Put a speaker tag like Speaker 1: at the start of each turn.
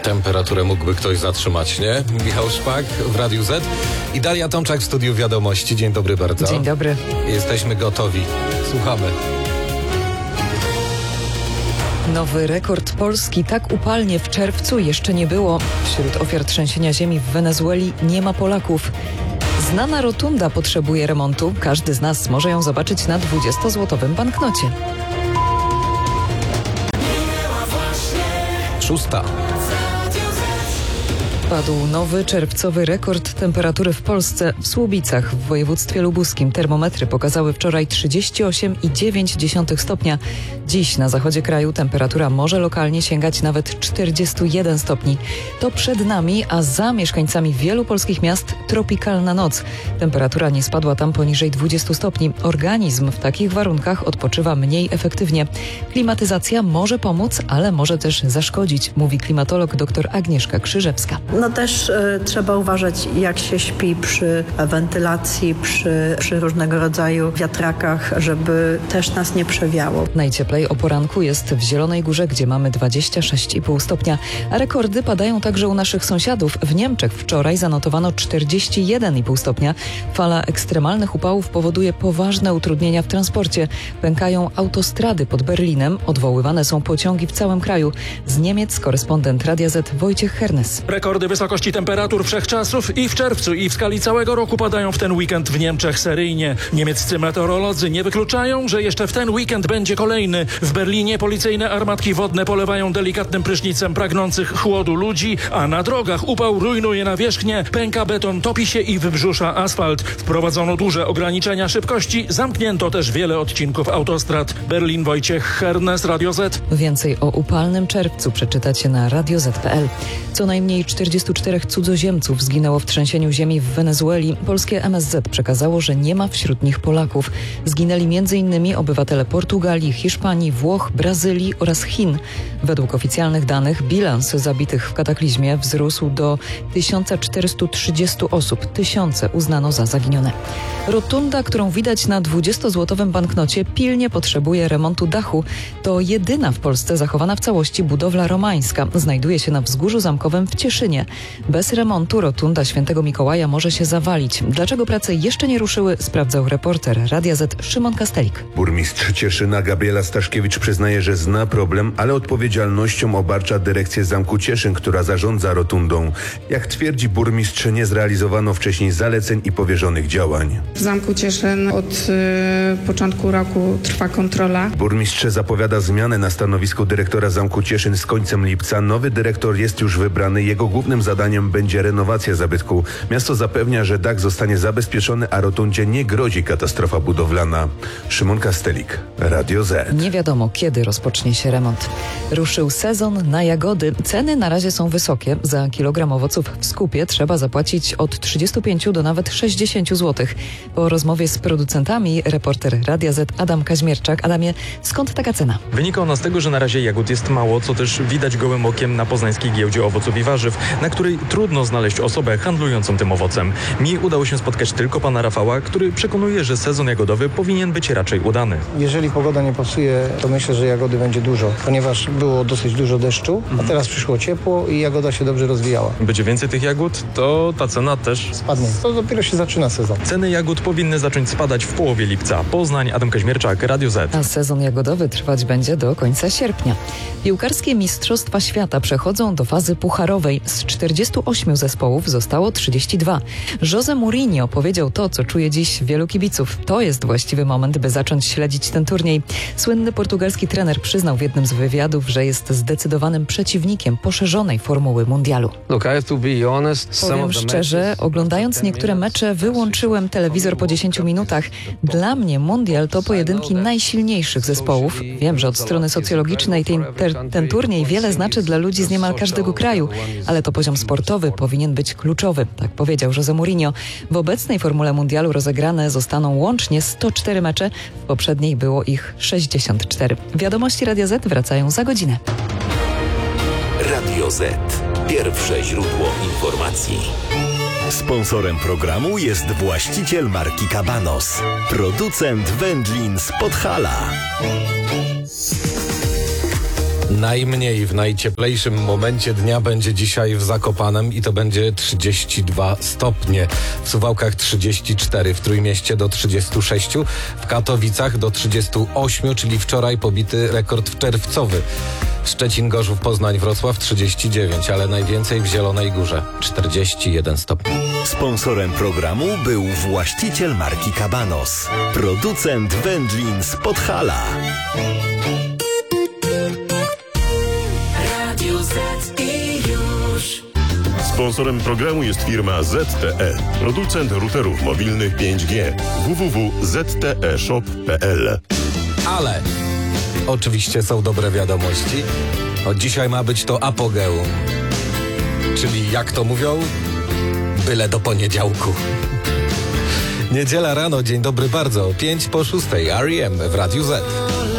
Speaker 1: Temperaturę mógłby ktoś zatrzymać, nie? Michał Szpak w Radiu Z i Dalia Tomczak w studiu Wiadomości. Dzień dobry bardzo.
Speaker 2: Dzień dobry.
Speaker 1: Jesteśmy gotowi. Słuchamy.
Speaker 2: Nowy rekord Polski. Tak upalnie w czerwcu jeszcze nie było. Wśród ofiar trzęsienia ziemi w Wenezueli nie ma Polaków. Znana rotunda potrzebuje remontu. Każdy z nas może ją zobaczyć na 20-złotowym banknocie.
Speaker 1: 6.
Speaker 2: Padł nowy czerwcowy rekord temperatury w Polsce. W Słubicach w województwie lubuskim termometry pokazały wczoraj 38,9 stopnia. Dziś na zachodzie kraju temperatura może lokalnie sięgać nawet 41 stopni. To przed nami, a za mieszkańcami wielu polskich miast tropikalna noc. Temperatura nie spadła tam poniżej 20 stopni. Organizm w takich warunkach odpoczywa mniej efektywnie. Klimatyzacja może pomóc, ale może też zaszkodzić, mówi klimatolog dr Agnieszka Krzyżewska.
Speaker 3: No też trzeba uważać, jak się śpi przy wentylacji, przy różnego rodzaju wiatrakach, żeby też nas nie przewiało.
Speaker 2: Najcieplej o poranku jest w Zielonej Górze, gdzie mamy 26,5 stopnia, a rekordy padają także u naszych sąsiadów. W Niemczech wczoraj zanotowano 41,5 stopnia. Fala ekstremalnych upałów powoduje poważne utrudnienia w transporcie. Pękają autostrady pod Berlinem, odwoływane są pociągi w całym kraju. Z Niemiec korespondent Radia Z Wojciech Hernes.
Speaker 4: Rekordy wysokości temperatur wszechczasów i w czerwcu, i w skali całego roku padają w ten weekend w Niemczech seryjnie. Niemieccy meteorolodzy nie wykluczają, że jeszcze w ten weekend będzie kolejny. W Berlinie policyjne armatki wodne polewają delikatnym prysznicem pragnących chłodu ludzi, a na drogach upał rujnuje nawierzchnię, pęka beton, topi się i wybrzusza asfalt. Wprowadzono duże ograniczenia szybkości, zamknięto też wiele odcinków autostrad. Berlin, Wojciech Hernes, Radio Z.
Speaker 2: Więcej o upalnym czerwcu przeczytacie na radioz.pl. Co najmniej 44 cudzoziemców zginęło w trzęsieniu ziemi w Wenezueli. Polskie MSZ przekazało, że nie ma wśród nich Polaków. Zginęli m.in. obywatele Portugalii, Hiszpanii, Włoch, Brazylii oraz Chin. Według oficjalnych danych bilans zabitych w kataklizmie wzrósł do 1430 osób. Tysiące uznano za zaginione. Rotunda, którą widać na 20-złotowym banknocie, pilnie potrzebuje remontu dachu. To jedyna w Polsce zachowana w całości budowla romańska. Znajduje się na Wzgórzu Zamkowym w Cieszynie. Bez remontu rotunda Świętego Mikołaja może się zawalić. Dlaczego prace jeszcze nie ruszyły, sprawdzał reporter Radia Z Szymon Kastelik.
Speaker 5: Burmistrz Cieszyna Gabriela Staszkiewicz przyznaje, że zna problem, ale odpowiedzialnością obarcza dyrekcję Zamku Cieszyn, która zarządza rotundą. Jak twierdzi burmistrz, nie zrealizowano wcześniej zaleceń i powierzonych działań.
Speaker 6: W Zamku Cieszyn od początku roku trwa kontrola.
Speaker 5: Burmistrz zapowiada zmianę na stanowisku dyrektora Zamku Cieszyn z końcem lipca. Nowy dyrektor jest już wybrany. Jego głównym zadaniem będzie renowacja zabytku. Miasto zapewnia, że dach zostanie zabezpieczony, a rotundzie nie grozi katastrofa budowlana. Szymon Kastelik, Radio Z.
Speaker 2: Nie wiadomo, kiedy rozpocznie się remont. Ruszył sezon na jagody. Ceny na razie są wysokie. Za kilogram owoców w skupie trzeba zapłacić od 35 do nawet 60 zł. Po rozmowie z producentami reporter Radia Z Adam Kaźmierczak. Adamie, skąd taka cena?
Speaker 7: Wynika ona z tego, że na razie jagód jest mało, co też widać gołym okiem na poznańskiej giełdzie owoców i warzyw, na której trudno znaleźć osobę handlującą tym owocem. Mi udało się spotkać tylko pana Rafała, który przekonuje, że sezon jagodowy powinien być raczej udany.
Speaker 8: Jeżeli pogoda nie pasuje, to myślę, że jagody będzie dużo, ponieważ było dosyć dużo deszczu, a teraz przyszło ciepło i jagoda się dobrze rozwijała.
Speaker 7: Będzie więcej tych jagód, to ta cena też
Speaker 8: spadnie. To dopiero się zaczyna sezon.
Speaker 7: Ceny jagód powinny zacząć spadać w połowie lipca. Poznań, Adam Kaźmierczak, Radio Z.
Speaker 2: A sezon jagodowy trwać będzie do końca sierpnia. Piłkarskie Mistrzostwa Świata przechodzą do fazy pucharowej. Z 48 zespołów zostało 32. Jose Mourinho powiedział to, co czuje dziś wielu kibiców. To jest właściwy moment, by zacząć śledzić ten turniej. Słynny portugalski trener przyznał w jednym z wywiadów, że jest zdecydowanym przeciwnikiem poszerzonej formuły mundialu. Powiem szczerze, oglądając niektóre mecze, wyłączyłem telewizor po 10 minutach. Dla mnie mundial to pojedynki najsilniejszych zespołów. Wiem, że od strony socjologicznej ten turniej wiele znaczy dla ludzi z niemal każdego kraju, ale to poziom sportowy powinien być kluczowy, tak powiedział Jose Mourinho. W obecnej formule mundialu rozegrane zostaną łącznie 104 mecze, w poprzedniej było ich 64. Wiadomości Radia Z wracają za godzinę.
Speaker 9: Radio Z. Pierwsze źródło informacji. Sponsorem programu jest właściciel marki Cabanos, producent wędlin z Podhala.
Speaker 1: Najmniej w najcieplejszym momencie dnia będzie dzisiaj w Zakopanem i to będzie 32 stopnie. W Suwałkach 34, w Trójmieście do 36, w Katowicach do 38, czyli wczoraj pobity rekord czerwcowy. Szczecin, Gorzów, Poznań, Wrocław 39, ale najwięcej w Zielonej Górze 41 stopni.
Speaker 9: Sponsorem programu był właściciel marki Cabanos, producent wędlin z Podhala.
Speaker 10: Sponsorem programu jest firma ZTE, producent routerów mobilnych 5G. www.zteshop.pl.
Speaker 1: Ale oczywiście są dobre wiadomości. Od dzisiaj ma być to apogeum. Czyli jak to mówią? Byle do poniedziałku. Niedziela rano, dzień dobry bardzo. 5 po 6, R.E.M. w Radiu Z.